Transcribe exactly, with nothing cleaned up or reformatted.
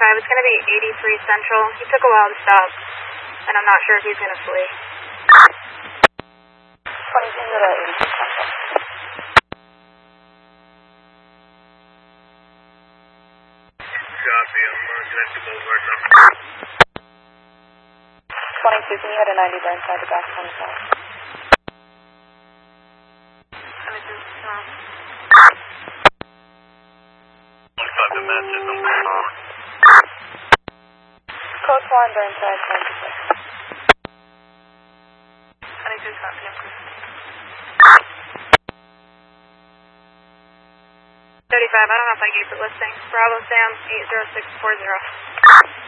twenty-five. It's going to be eighty-three Central. He took a while to stop, and I'm not sure if he's going to flee. twenty-two to eighty-three Central. Copy, I'm uh, connected Boulevard number. twenty-two, can you hit a ninety Burnside to back twenty-five? twenty-two, um, twenty-five to match it, number four. Coast one, Burnside, twenty-six. twenty-two, copy, I'm good. thirty-five, I don't know if I gave the listing. Bravo Sam, eight zero six four zero.